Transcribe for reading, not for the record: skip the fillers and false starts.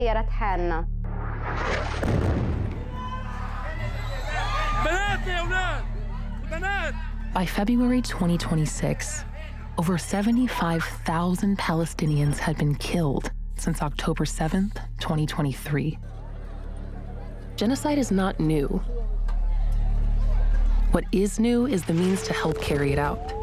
يا رتحان. By February 2026, over 75,000 Palestinians had been killed since October 7th, 2023. Genocide is not new. What is new is the means to help carry it out.